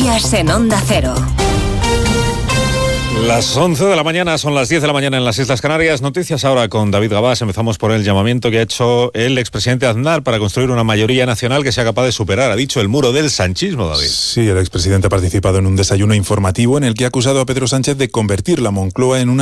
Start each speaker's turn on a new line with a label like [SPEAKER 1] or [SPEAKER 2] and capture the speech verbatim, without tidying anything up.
[SPEAKER 1] Noticias en Onda Cero.
[SPEAKER 2] Las once de la mañana, son las diez de la mañana en las Islas Canarias. Noticias ahora con David Gabás. Empezamos por el llamamiento que ha hecho el expresidente Aznar para construir una mayoría nacional que sea capaz de superar, ha dicho, el muro del sanchismo, David.
[SPEAKER 3] Sí, el expresidente ha participado en un desayuno informativo en el que ha acusado a Pedro Sánchez de convertir la Moncloa en una